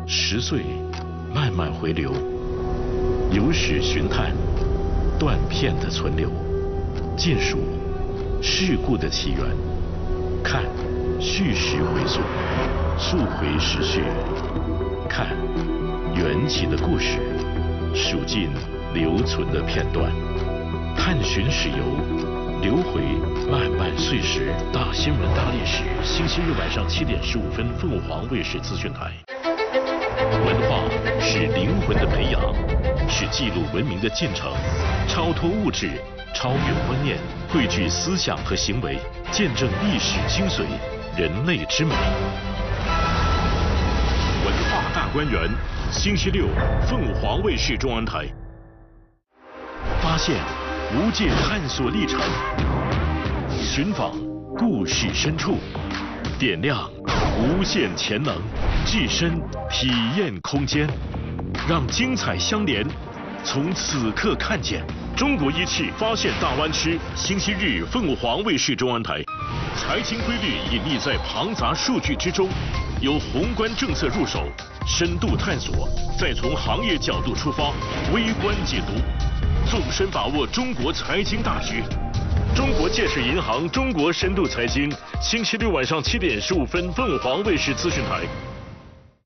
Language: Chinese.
10岁慢慢回流，有史寻探，断片的存留，见数事故的起源，看叙事回溯，溯回时序，看缘起的故事，数尽留存的片段，探寻史游，留回漫漫岁时。大新闻大历史，星期日晚上7点15分，凤凰卫视资讯台。文化是灵魂的培养，是记录文明的进程，超脱物质，超越观念，汇聚思想和行为，见证历史精髓，人类之美。文化大观园，星期六，凤凰卫视中文台。发现无界探索历程，寻访故事深处，点亮无限潜能，置身体验空间，让精彩相连，从此刻看见。中国仪器发现大湾区，星期日凤凰卫视中文台。财经规律隐匿在庞杂数据之中，由宏观政策入手，深度探索，再从行业角度出发，微观解读，纵深把握中国财经大局。中国建设银行中国深度财经，星期六晚上7点15分，凤凰卫视资讯台。